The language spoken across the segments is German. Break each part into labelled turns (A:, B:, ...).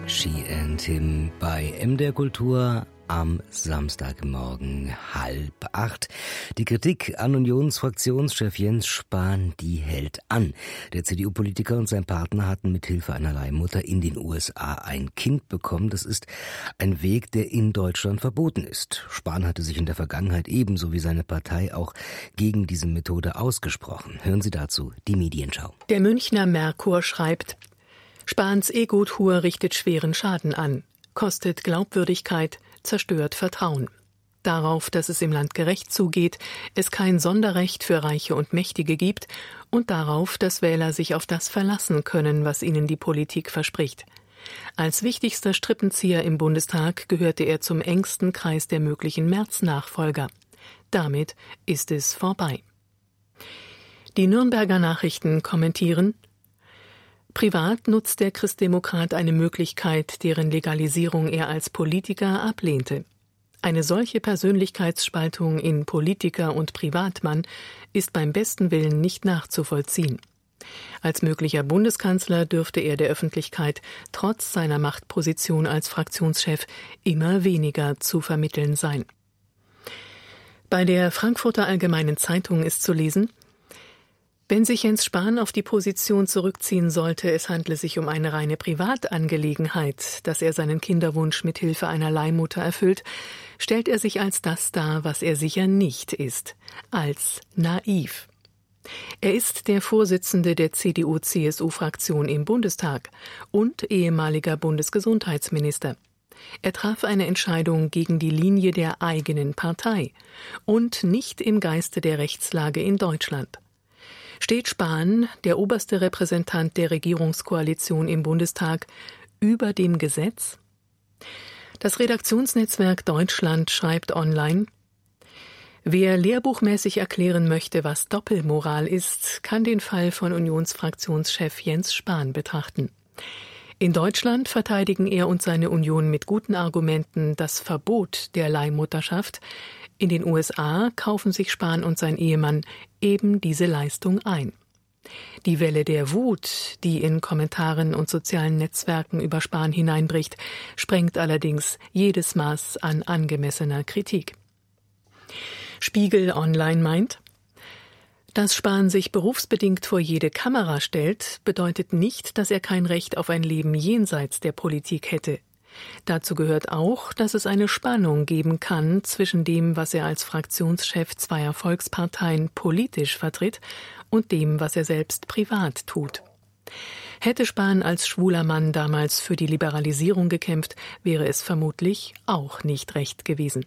A: She and Him bei MDR Kultur am Samstagmorgen 7:30. Die Kritik an Unionsfraktionschef Jens Spahn, die hält an. Der CDU-Politiker und sein Partner hatten mit Hilfe einer Leihmutter in den USA ein Kind bekommen. Das ist ein Weg, der in Deutschland verboten ist. Spahn hatte sich in der Vergangenheit ebenso wie seine Partei auch gegen diese Methode ausgesprochen. Hören Sie dazu die Medienschau.
B: Der Münchner Merkur schreibt: Spahns Ego-Tour richtet schweren Schaden an, kostet Glaubwürdigkeit, zerstört Vertrauen. Darauf, dass es im Land gerecht zugeht, es kein Sonderrecht für Reiche und Mächtige gibt und darauf, dass Wähler sich auf das verlassen können, was ihnen die Politik verspricht. Als wichtigster Strippenzieher im Bundestag gehörte er zum engsten Kreis der möglichen Merz-Nachfolger. Damit ist es vorbei. Die Nürnberger Nachrichten kommentieren: Privat nutzt der Christdemokrat eine Möglichkeit, deren Legalisierung er als Politiker ablehnte. Eine solche Persönlichkeitsspaltung in Politiker und Privatmann ist beim besten Willen nicht nachzuvollziehen. Als möglicher Bundeskanzler dürfte er der Öffentlichkeit trotz seiner Machtposition als Fraktionschef immer weniger zu vermitteln sein. Bei der Frankfurter Allgemeinen Zeitung ist zu lesen: Wenn sich Jens Spahn auf die Position zurückziehen sollte, es handle sich um eine reine Privatangelegenheit, dass er seinen Kinderwunsch mit Hilfe einer Leihmutter erfüllt, stellt er sich als das dar, was er sicher nicht ist, als naiv. Er ist der Vorsitzende der CDU-CSU-Fraktion im Bundestag und ehemaliger Bundesgesundheitsminister. Er traf eine Entscheidung gegen die Linie der eigenen Partei und nicht im Geiste der Rechtslage in Deutschland. Steht Spahn, der oberste Repräsentant der Regierungskoalition im Bundestag, über dem Gesetz? Das Redaktionsnetzwerk Deutschland schreibt online: Wer lehrbuchmäßig erklären möchte, was Doppelmoral ist, kann den Fall von Unionsfraktionschef Jens Spahn betrachten. In Deutschland verteidigen er und seine Union mit guten Argumenten das Verbot der Leihmutterschaft. In den USA kaufen sich Spahn und sein Ehemann eben diese Leistung ein. Die Welle der Wut, die in Kommentaren und sozialen Netzwerken über Spahn hineinbricht, sprengt allerdings jedes Maß an angemessener Kritik. Spiegel Online meint: Dass Spahn sich berufsbedingt vor jede Kamera stellt, bedeutet nicht, dass er kein Recht auf ein Leben jenseits der Politik hätte. Dazu gehört auch, dass es eine Spannung geben kann zwischen dem, was er als Fraktionschef zweier Volksparteien politisch vertritt, und dem, was er selbst privat tut. Hätte Spahn als schwuler Mann damals für die Liberalisierung gekämpft, wäre es vermutlich auch nicht recht gewesen.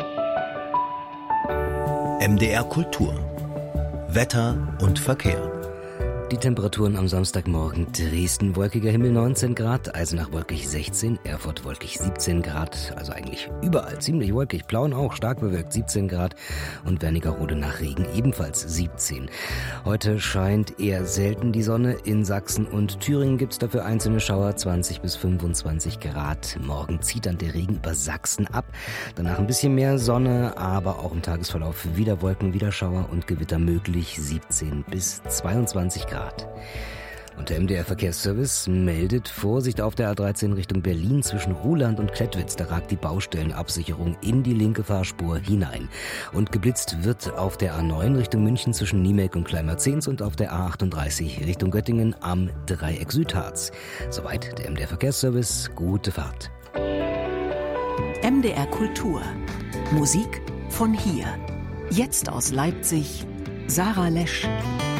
C: MDR Kultur. Wetter und Verkehr.
A: Die Temperaturen am Samstagmorgen: Dresden wolkiger Himmel 19 Grad, Eisenach wolkig 16, Erfurt wolkig 17 Grad, also eigentlich überall ziemlich wolkig, Plauen auch stark bewölkt 17 Grad und Wernigerode nach Regen ebenfalls 17. Heute scheint eher selten die Sonne, in Sachsen und Thüringen gibt es dafür einzelne Schauer, 20 bis 25 Grad. Morgen zieht dann der Regen über Sachsen ab, danach ein bisschen mehr Sonne, aber auch im Tagesverlauf wieder Wolken, wieder Schauer und Gewitter möglich, 17 bis 22 Grad. Und der MDR Verkehrsservice meldet Vorsicht auf der A13 Richtung Berlin zwischen Ruhland und Klettwitz. Da ragt die Baustellenabsicherung in die linke Fahrspur hinein. Und geblitzt wird auf der A9 Richtung München zwischen Niemelk und Kleinmerzens und auf der A38 Richtung Göttingen am Dreieck Südharz. Soweit der MDR Verkehrsservice. Gute Fahrt.
D: MDR Kultur. Musik von hier. Jetzt aus Leipzig, Sarah Lesch.